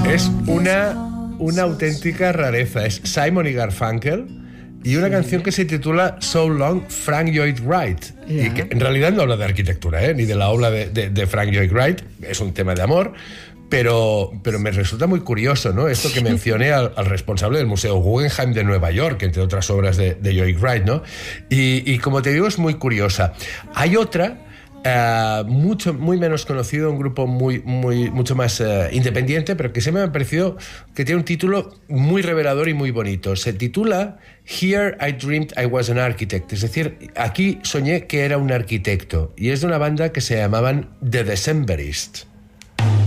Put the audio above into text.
Es una auténtica rareza. Es Simon y Garfunkel y una canción que se titula So Long, Frank Lloyd Wright. Y que en realidad no habla de arquitectura, ni de la obra de Frank Lloyd Wright. Es un tema de amor. Pero me resulta muy curioso, ¿no? Esto que mencioné al responsable del Museo Guggenheim de Nueva York, entre otras obras de Lloyd Wright, ¿no? Y como te digo, es muy curiosa. Hay otra, muy menos conocido, un grupo mucho más independiente, pero que se me ha parecido que tiene un título muy revelador y muy bonito. Se titula Here I Dreamed I Was an Architect, es decir, aquí soñé que era un arquitecto, y es de una banda que se llamaban The Decemberists.